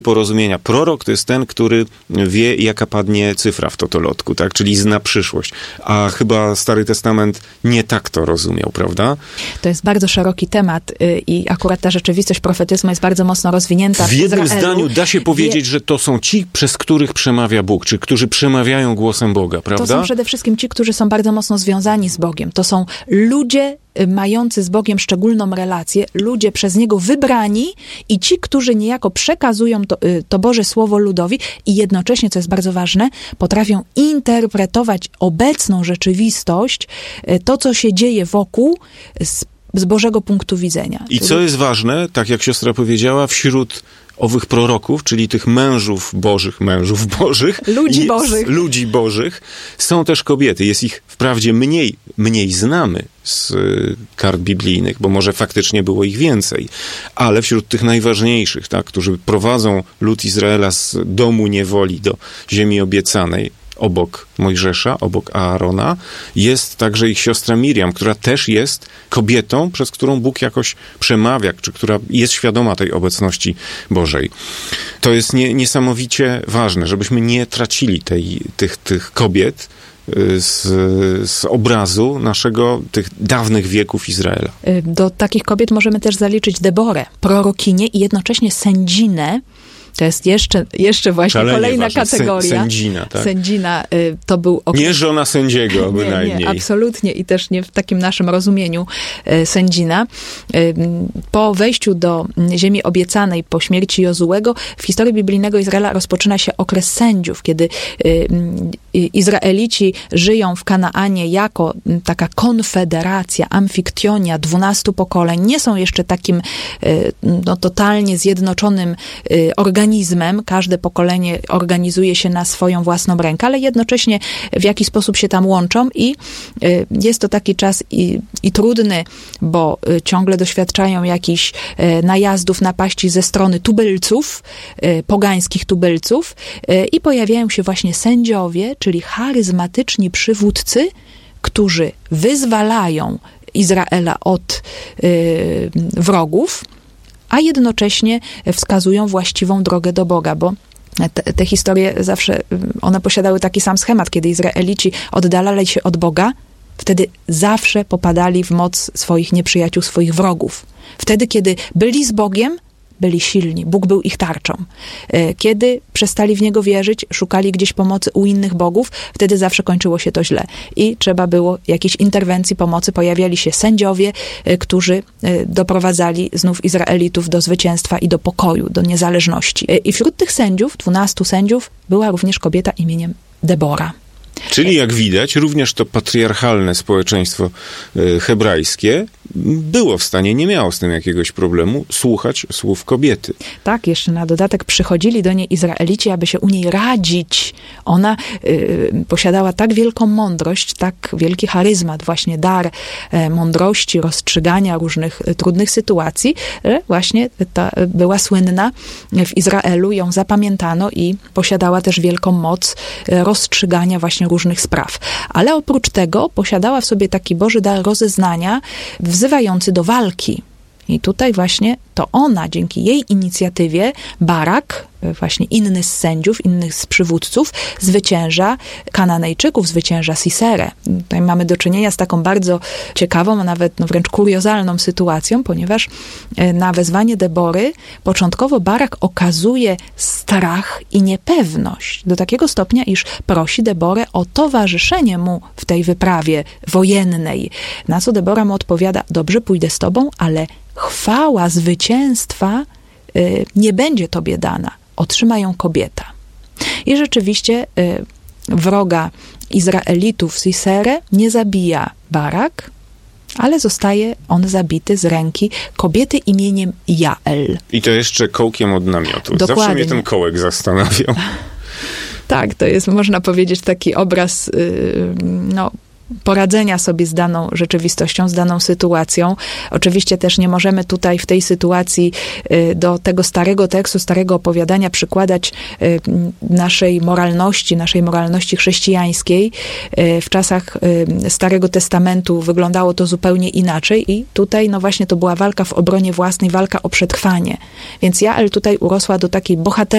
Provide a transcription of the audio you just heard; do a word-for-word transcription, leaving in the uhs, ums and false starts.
porozumienia. Prorok to jest ten, który wie, jaka padnie cyfra w totolotku, tak? Czyli zna przyszłość. A chyba Stary Testament nie tak to rozumiał, prawda? To jest bardzo szeroki temat i akurat ta rzeczywistość profetyzmu jest bardzo mocno rozwinięta w W jednym Izraelu. zdaniu da się powiedzieć, że to są ci, przez których przemawia Bóg, czy którzy przemawiają głosem Boga, prawda? To są przede wszystkim ci, którzy są bardzo mocno związani z Bogiem. To są ludzie mający z Bogiem szczególną relację, ludzie przez Niego wybrani i ci, którzy niejako przekazują to, to Boże Słowo ludowi i jednocześnie, co jest bardzo ważne, potrafią interpretować obecną rzeczywistość, to, co się dzieje wokół, z, z Bożego punktu widzenia. I co jest ważne, tak jak siostra powiedziała, wśród owych proroków, czyli tych mężów bożych, mężów bożych, ludzi jest, bożych. ludzi bożych, są też kobiety. Jest ich wprawdzie mniej, mniej znamy z kart biblijnych, bo może faktycznie było ich więcej, ale wśród tych najważniejszych, tak, którzy prowadzą lud Izraela z domu niewoli do ziemi obiecanej, obok Mojżesza, obok Aarona, jest także ich siostra Miriam, która też jest kobietą, przez którą Bóg jakoś przemawia, czy która jest świadoma tej obecności Bożej. To jest nie, niesamowicie ważne, żebyśmy nie tracili tej, tych, tych kobiet z, z obrazu naszego, tych dawnych wieków Izraela. Do takich kobiet możemy też zaliczyć Deborę, prorokinię i jednocześnie sędzinę. To jest jeszcze, jeszcze właśnie Szalenie kolejna ważne. kategoria. Sędzina, tak? Sędzina y, to był... Okres... Nie żona sędziego, nie, bynajmniej. Nie, absolutnie i też nie w takim naszym rozumieniu y, sędzina. Y, po wejściu do ziemi obiecanej, po śmierci Jozułego, w historii biblijnego Izraela rozpoczyna się okres sędziów, kiedy y, y, Izraelici żyją w Kanaanie jako taka konfederacja, amfiktionia, dwunastu pokoleń. Nie są jeszcze takim y, no, totalnie zjednoczonym y, organizmem, organizmem, każde pokolenie organizuje się na swoją własną rękę, ale jednocześnie w jakiś sposób się tam łączą i y, jest to taki czas i, i trudny, bo y, ciągle doświadczają jakichś y, najazdów, napaści ze strony tubylców, y, pogańskich tubylców y, i pojawiają się właśnie sędziowie, czyli charyzmatyczni przywódcy, którzy wyzwalają Izraela od y, wrogów, a jednocześnie wskazują właściwą drogę do Boga, bo te, te historie zawsze, one posiadały taki sam schemat, kiedy Izraelici oddalali się od Boga, wtedy zawsze popadali w moc swoich nieprzyjaciół, swoich wrogów. Wtedy, kiedy byli z Bogiem, byli silni. Bóg był ich tarczą. Kiedy przestali w Niego wierzyć, szukali gdzieś pomocy u innych bogów, wtedy zawsze kończyło się to źle. I trzeba było jakiejś interwencji, pomocy. Pojawiali się sędziowie, którzy doprowadzali znów Izraelitów do zwycięstwa i do pokoju, do niezależności. I wśród tych sędziów, dwunastu sędziów, była również kobieta imieniem Debora. Czyli jak widać, również to patriarchalne społeczeństwo hebrajskie było w stanie, nie miało z tym jakiegoś problemu, słuchać słów kobiety. Tak, jeszcze na dodatek przychodzili do niej Izraelici, aby się u niej radzić. Ona y, posiadała tak wielką mądrość, tak wielki charyzmat, właśnie dar e, mądrości, rozstrzygania różnych e, trudnych sytuacji, że właśnie ta, była słynna w Izraelu, ją zapamiętano i posiadała też wielką moc e, rozstrzygania właśnie różnych spraw. Ale oprócz tego posiadała w sobie taki Boży dar rozeznania, wzywający do walki. I tutaj właśnie to ona, dzięki jej inicjatywie, Barak, właśnie inny z sędziów, innych z przywódców, zwycięża Kananejczyków, zwycięża Siserę. Tutaj mamy do czynienia z taką bardzo ciekawą, a nawet no wręcz kuriozalną sytuacją, ponieważ na wezwanie Debory początkowo Barak okazuje strach i niepewność do takiego stopnia, iż prosi Deborę o towarzyszenie mu w tej wyprawie wojennej. Na co Debora mu odpowiada: dobrze, pójdę z tobą, ale chwała zwycięstwa y, nie będzie tobie dana. Otrzyma ją kobieta. I rzeczywiście y, wroga Izraelitów Siserę nie zabija Barak, ale zostaje on zabity z ręki kobiety imieniem Jael. I to jeszcze kołkiem od namiotu. Dokładnie. Zawsze mnie ten kołek zastanawiał. Tak, to jest, można powiedzieć, taki obraz, y, no, poradzenia sobie z daną rzeczywistością, z daną sytuacją. Oczywiście też nie możemy tutaj w tej sytuacji do tego starego tekstu, starego opowiadania przykładać naszej moralności, naszej moralności chrześcijańskiej. W czasach Starego Testamentu wyglądało to zupełnie inaczej i tutaj no właśnie to była walka w obronie własnej, walka o przetrwanie. Więc Jael tutaj urosła do takiej bohaterskiej